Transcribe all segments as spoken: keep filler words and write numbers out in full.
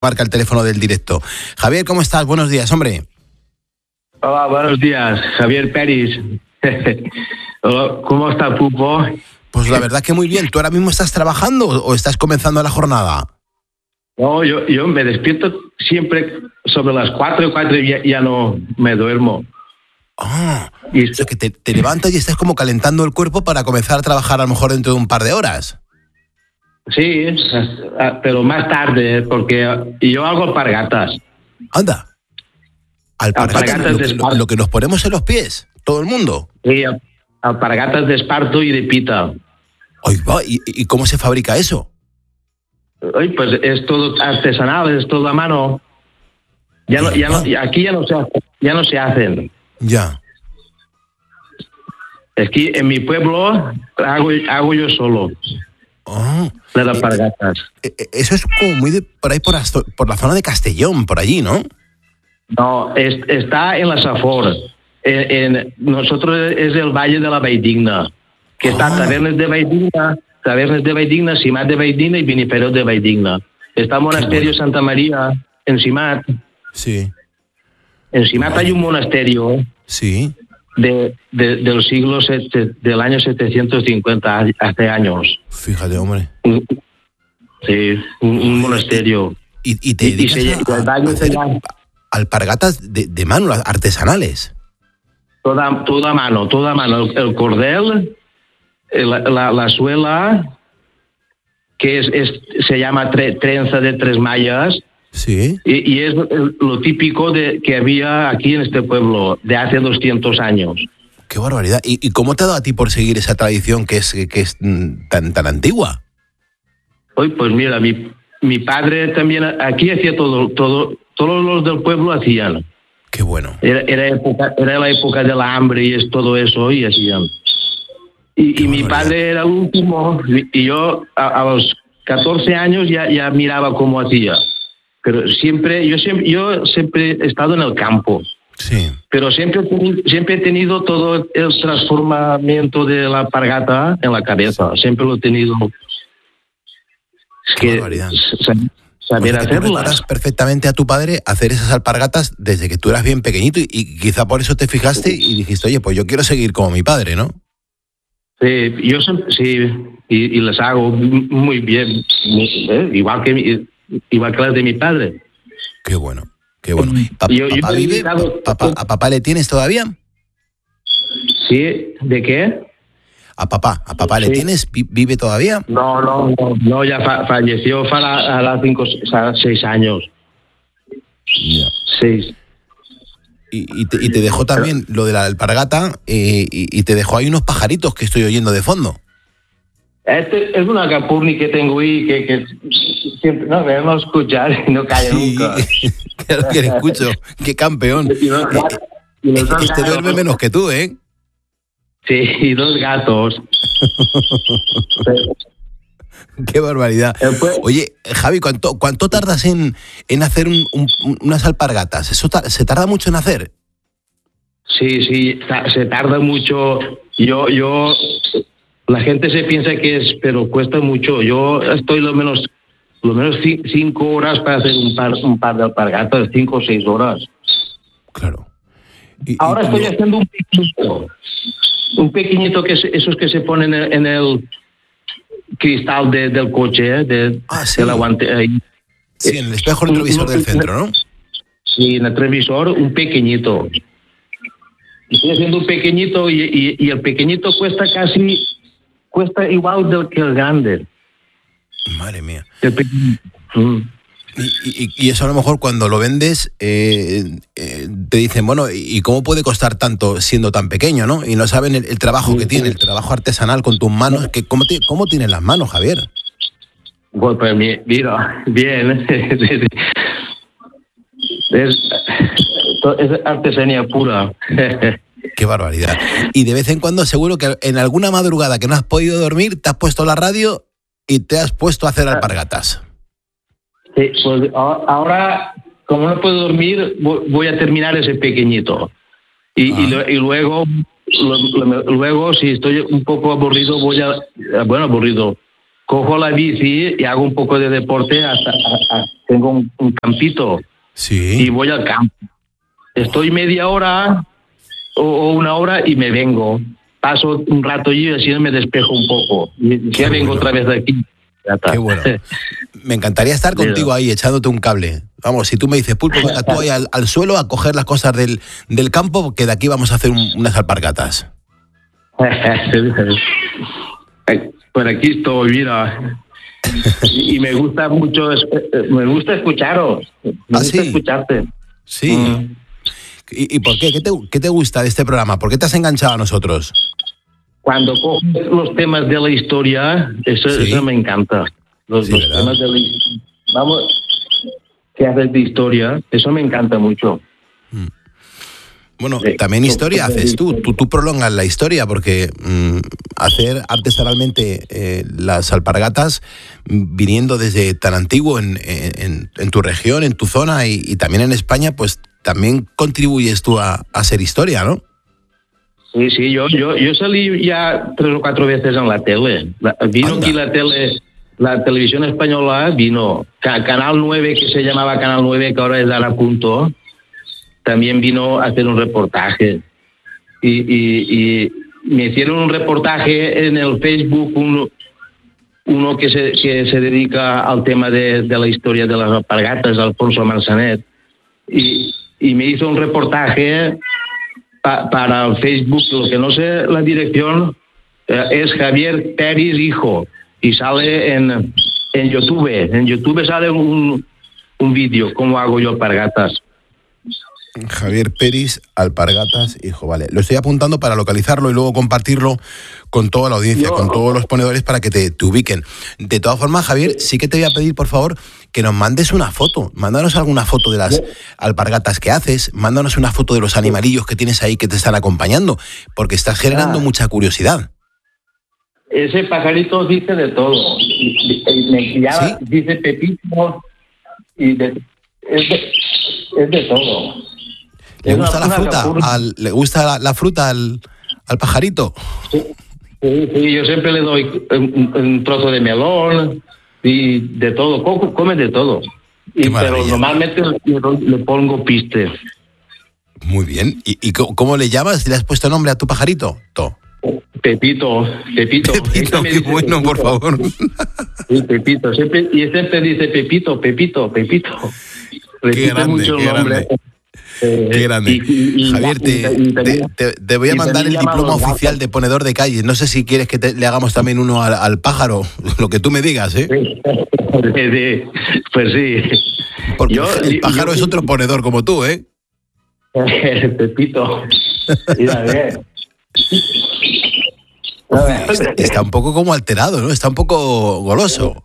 Marca el teléfono del directo. Javier, ¿cómo estás? Buenos días, hombre. Hola, buenos días, Javier Peris. Hola, ¿cómo está el fútbol? Pues la verdad que muy bien. ¿Tú ahora mismo estás trabajando o estás comenzando la jornada? No, yo, yo me despierto siempre sobre las cuatro, cuatro y ya, ya no me duermo. Ah, y o sea que te, te levantas y estás como calentando el cuerpo para comenzar a trabajar a lo mejor dentro de un par de horas. Sí, pero más tarde, porque yo hago alpargatas. Anda. Alpargatas, alpargatas lo, de que, lo, lo que nos ponemos en los pies, todo el mundo. Sí, alpargatas de esparto y de pita. Ay, va, ¿y, ¿Y cómo se fabrica eso? Ay, pues es todo artesanal, es todo a mano. Ya no, ya no, aquí ya no se hace, ya no se hacen. Ya. Es que en mi pueblo hago, hago yo solo. Oh, de las alpargatas. Eh, eh, eso es como muy de por ahí por la, por la zona de Castellón, por allí, ¿no? No, es, está en la Safor. En, en, nosotros es el Valle de la Valldigna, que oh. está Tavernes de Valldigna, Tavernes de Valldigna, Simat de Valldigna y Beniferot de Valldigna. Está el monasterio bueno. Santa María en Simat. Sí. En Simat oh. hay un monasterio. Sí. De, de, del siglo sete, del año setecientos cincuenta, hace años. Fíjate, hombre. Sí, un, un monasterio. ¿Y, y te dedicas y se, a, a hacer alpargatas de, de mano, artesanales? Toda, toda mano, toda mano. El, el cordel, la, la, la suela, que es, es se llama tre, trenza de tres mallas. Sí. Y, y es lo típico de que había aquí en este pueblo de hace doscientos años. ¡Qué barbaridad! ¿Y, y cómo te ha dado a ti por seguir esa tradición que es, que es tan, tan antigua? Hoy, pues mira, mi, mi padre también aquí hacía todo, todo, todos los del pueblo hacían. ¡Qué bueno! Era, era, época, era la época del hambre y es todo eso y hacían. Y, y mi padre era el último y yo a, a los catorce años ya, ya miraba cómo hacía. Pero siempre, yo siempre, yo siempre he estado en el campo. Sí. Pero siempre, siempre he tenido todo el transformamiento de la alpargata en la cabeza. Siempre lo he tenido. Es Qué que barbaridad. Saber o sea, hacerlas. Perfectamente a tu padre hacer esas alpargatas desde que tú eras bien pequeñito y, y quizá por eso te fijaste y dijiste, oye, pues yo quiero seguir como mi padre, ¿no? Sí, yo siempre, sí, y, y las hago muy bien. ¿eh? Igual que mi, Igual que las de mi padre. Qué bueno, qué bueno. ¿Pa yo, ¿Papá yo vive? dado... ¿Papá, ¿A papá le tienes todavía? Sí, ¿de qué? ¿A papá? ¿A papá sí. le tienes? ¿Vive todavía? No, no, no, no ya fa falleció a las cinco, a seis años. Ya. Seis. Y, y, te, y te dejó también lo de la alpargata eh, y, y te dejó ahí unos pajaritos que estoy oyendo de fondo. Este es una capurni que tengo ahí que, que siempre no debemos escuchar y no calla sí, nunca. Claro que le escucho. ¡Qué campeón! Y los, eh, y los este gatos. Duerme menos que tú, ¿eh? Sí, y dos gatos. ¡Qué barbaridad! Oye, Javi, ¿cuánto, cuánto tardas en, en hacer un, un, unas alpargatas? ¿Eso ta se tarda mucho en hacer? Sí, sí, se tarda mucho. Yo, yo... La gente se piensa que es, pero cuesta mucho. Yo estoy lo menos, lo menos cinco horas para hacer un par, un par de alpargatas, cinco o seis horas. Claro. Y, Ahora y, estoy y... haciendo un pequeñito, un pequeñito que es, esos que se ponen en, en el cristal de, del coche, ¿eh? de, ah, sí. del aguante. Eh. Sí, en el espejo retrovisor del centro, ¿no? Sí, en el televisor, un pequeñito. Estoy haciendo un pequeñito y, y, y el pequeñito cuesta casi... Cuesta igual del que el grande. Madre mía. Mm. Y, y, y eso a lo mejor cuando lo vendes eh, eh, te dicen, bueno, ¿y cómo puede costar tanto siendo tan pequeño, no? Y no saben el, el trabajo sí, que tiene, el trabajo artesanal con tus manos. Que, ¿cómo, te, ¿Cómo tienes las manos, Javier? Bueno, pues mira, bien. es, es artesanía pura. ¡Qué barbaridad! Y de vez en cuando seguro que en alguna madrugada que no has podido dormir te has puesto la radio y te has puesto a hacer alpargatas. Sí, pues ahora, como no puedo dormir, voy a terminar ese pequeñito. Y, ah. y, lo, y luego, lo, luego, si estoy un poco aburrido, voy a... Bueno, aburrido. cojo la bici y hago un poco de deporte hasta, hasta tengo un, un campito. Sí. Y voy al campo. Estoy media hora o, o una hora y me vengo. Paso un rato y así me despejo un poco. Y ya vengo bueno. otra vez de aquí. Ya está. Qué bueno. Me encantaría estar contigo ahí echándote un cable. Vamos, si tú me dices, Pulpo, venga tú ahí al, al suelo a coger las cosas del, del campo, que de aquí vamos a hacer un, unas alpargatas. Por aquí estoy, mira. Y me gusta mucho, me gusta escucharos. Me ¿Ah, gusta sí? escucharte. Sí. Mm. ¿Y, ¿Y por qué? ¿Qué te, ¿Qué te gusta de este programa? ¿Por qué te has enganchado a nosotros? Cuando coges los temas de la historia, eso, ¿sí? eso me encanta. Los, sí, los temas de la vamos, que haces de historia, eso me encanta mucho. Mm. Bueno, también historia haces tú, tú, tú prolongas la historia, porque mmm, hacer artesanalmente eh, las alpargatas, viniendo desde tan antiguo en, en, en tu región, en tu zona y, y también en España, pues también contribuyes tú a, a hacer historia, ¿no? Sí, sí, yo, yo, yo salí ya tres o cuatro veces en la tele. La, vino Anda. aquí la tele, la televisión española, vino Canal nueve, que se llamaba Canal nueve, que ahora es Ahora Punto. También vino a hacer un reportaje y, y, y me hicieron un reportaje en el Facebook, uno, uno que, se, que se dedica al tema de, de la historia de las alpargatas, Alfonso Manzanet, y, y me hizo un reportaje pa, para el Facebook, lo que no sé la dirección, eh, es Javier Peris Hijo, y sale en, en YouTube, en YouTube sale un, un vídeo, cómo hago yo alpargatas. Javier Peris, alpargatas, hijo, vale. Lo estoy apuntando para localizarlo y luego compartirlo con toda la audiencia, Yo, con todos los ponedores para que te, te ubiquen. De todas formas, Javier, sí que te voy a pedir, por favor, que nos mandes una foto. Mándanos alguna foto de las alpargatas que haces, mándanos una foto de los animalillos que tienes ahí que te están acompañando, porque estás generando ah. mucha curiosidad. Ese pajarito dice de todo. Me llama, ¿sí? Dice Pepito y de, es, de, es de todo. ¿Le gusta la fruta? Al, ¿Le gusta la, la fruta al, al pajarito? Sí, sí, sí, yo siempre le doy un, un trozo de melón y de todo, Coco come de todo. Y, pero normalmente le, le pongo piste. Muy bien. ¿Y, y cómo le llamas? ¿Le has puesto nombre a tu pajarito? To. Pepito, Pepito. Pepito, qué bueno, Pepito. Por favor. Sí, Pepito. Siempre, y siempre dice Pepito, Pepito, Pepito. Repite qué grande, mucho el nombre. Grande. Eh, Qué grande. Y, y, Javier, te, y, y, te, te, te voy a mandar el diploma oficial de ponedor de calles. No sé si quieres que te, le hagamos también uno al, al pájaro, lo que tú me digas, ¿eh? Sí, pues sí. Porque yo, el pájaro yo, es otro ponedor como tú, ¿eh? Pepito. Mira, bien. Está, está un poco como alterado, ¿no? Está un poco goloso.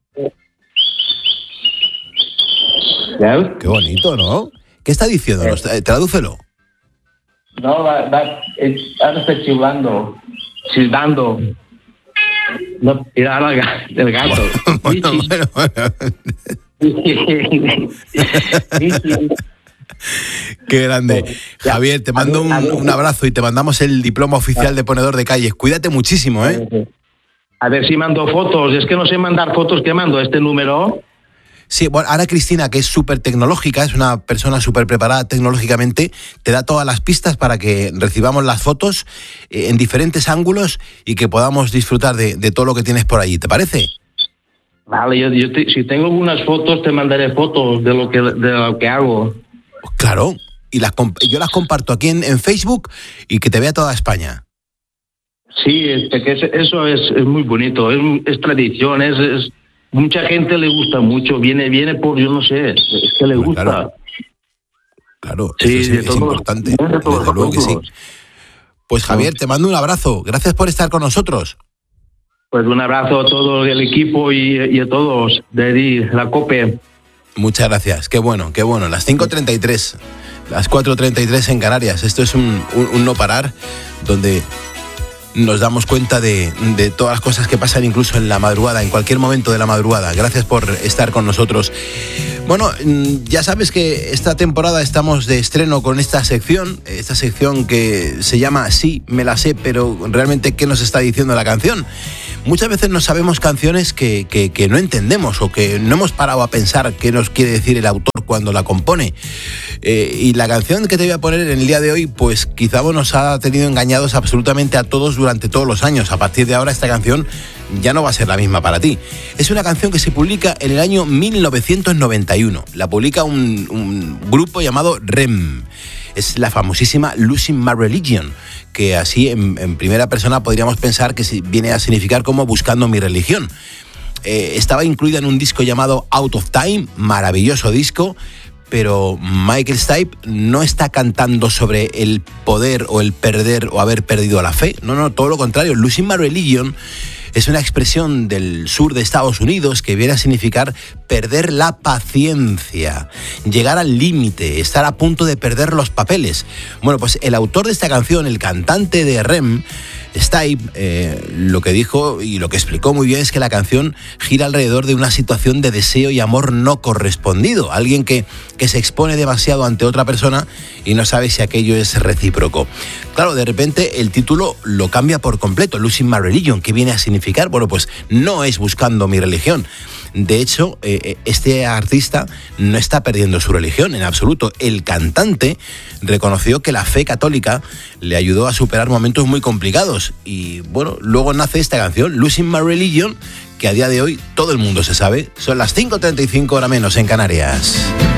Qué bonito, ¿no? ¿Qué está diciendo? Eh, Tradúcelo. No, va, va, ahora está silbando. Silbando. No, mira ahora el gato. Bueno, bueno, bueno. Qué grande. Javier, te mando un, un abrazo y te mandamos el diploma oficial de ponedor de calles. Cuídate muchísimo, ¿eh? A ver si mando fotos. Es que no sé mandar fotos. ¿Qué mando? ¿Este número? Sí, bueno, ahora Cristina, que es súper tecnológica, es una persona súper preparada tecnológicamente, te da todas las pistas para que recibamos las fotos eh, en diferentes ángulos y que podamos disfrutar de, de todo lo que tienes por allí. ¿Te parece? Vale, yo, yo te, si tengo algunas fotos, te mandaré fotos de lo que, de lo que hago. Claro, y las yo las comparto aquí en, en Facebook y que te vea toda España. Sí, es que eso es, es muy bonito, es, es tradición, es... es mucha gente le gusta mucho, viene viene por, yo no sé, es que le gusta. Claro, claro sí, eso es, es importante, de desde luego que sí. Pues Javier, te mando un abrazo, gracias por estar con nosotros. Pues un abrazo a todo el equipo y, y a todos de la COPE. Muchas gracias, qué bueno, qué bueno. Las cinco treinta y tres, las cuatro treinta y tres en Canarias, esto es un, un, un no parar, donde nos damos cuenta de, de todas las cosas que pasan incluso en la madrugada, en cualquier momento de la madrugada. Gracias por estar con nosotros. Bueno, ya sabes que esta temporada estamos de estreno con esta sección, esta sección que se llama Sí, me la sé, pero realmente ¿qué nos está diciendo la canción? muchas veces no sabemos canciones que, que, que no entendemos o que no hemos parado a pensar qué nos quiere decir el autor cuando la compone. Eh, y la canción que te voy a poner en el día de hoy, pues quizá nos ha tenido engañados absolutamente a todos durante todos los años. A partir de ahora esta canción ya no va a ser la misma para ti. Es una canción que se publica en el año mil novecientos noventa y uno. La publica un, un grupo llamado R E M. Es la famosísima Losing My Religion, que así en, en primera persona podríamos pensar que viene a significar como buscando mi religión. Eh, estaba incluida en un disco llamado Out of Time, maravilloso disco, pero Michael Stipe no está cantando sobre el poder o el perder o haber perdido la fe. No, no, todo lo contrario. Losing My Religion es una expresión del sur de Estados Unidos que viene a significar perder la paciencia, llegar al límite, estar a punto de perder los papeles. Bueno, pues el autor de esta canción, el cantante de R E M, Stipe, eh, lo que dijo y lo que explicó muy bien es que la canción gira alrededor de una situación de deseo y amor no correspondido. Alguien que, que se expone demasiado ante otra persona y no sabe si aquello es recíproco. Claro, de repente el título lo cambia por completo, Losing My Religion. ¿Qué viene a significar? Bueno, pues no es buscando mi religión. De hecho, eh, este artista no está perdiendo su religión en absoluto. El cantante reconoció que la fe católica le ayudó a superar momentos muy complicados. Y bueno, luego nace esta canción, Losing My Religion, que a día de hoy todo el mundo se sabe. Son las cinco treinta y cinco, hora menos en Canarias.